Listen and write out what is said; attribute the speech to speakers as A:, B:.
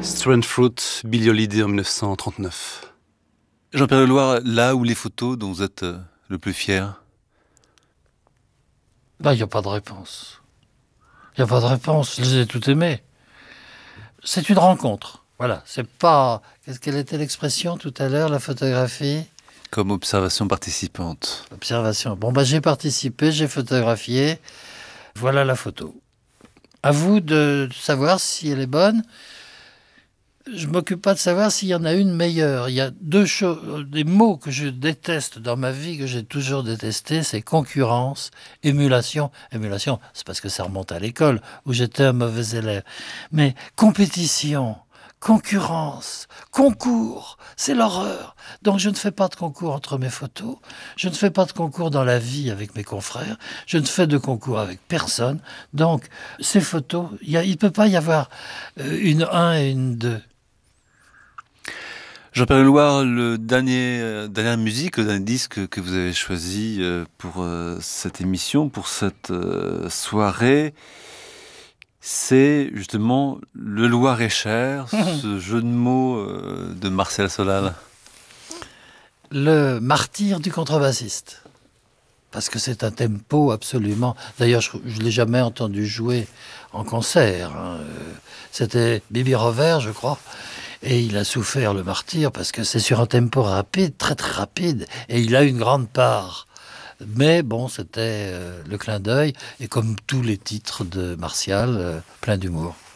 A: Strange Fruit, Billie Holiday en 1939. Jean-Pierre Leloir, là où les photos dont vous êtes le plus fier?
B: Ben, il n'y a pas de réponse. Il n'y a pas de réponse. Je les ai toutes aimées. C'est une rencontre. Voilà. C'est pas. Quelle était l'expression tout à l'heure, la photographie?
A: Comme observation participante.
B: Observation. Bon, ben, j'ai participé, j'ai photographié. Voilà la photo. À vous de savoir si elle est bonne. Je ne m'occupe pas de savoir s'il y en a une meilleure. Il y a deux choses, des mots que je déteste dans ma vie, que j'ai toujours détesté, c'est concurrence, émulation. Émulation, c'est parce que ça remonte à l'école, où j'étais un mauvais élève. Mais compétition, concurrence, concours, c'est l'horreur. Donc je ne fais pas de concours entre mes photos, je ne fais pas de concours dans la vie avec mes confrères, je ne fais de concours avec personne. Donc ces photos, il ne peut pas y avoir une 1 et une 2.
A: Jean-Pierre Leloir, dernière musique, le dernier disque que vous avez choisi pour cette émission, pour cette soirée, c'est justement Le Loir est cher, ce jeu de mots de Martial Solal.
B: Le martyr du contrebassiste. Parce que c'est un tempo absolument... D'ailleurs, je ne l'ai jamais entendu jouer en concert. C'était Bibi Rover, je crois. Et il a souffert le martyr parce que c'est sur un tempo rapide, très très rapide. Et il a une grande part. Mais bon, c'était le clin d'œil. Et comme tous les titres de Martial, plein d'humour.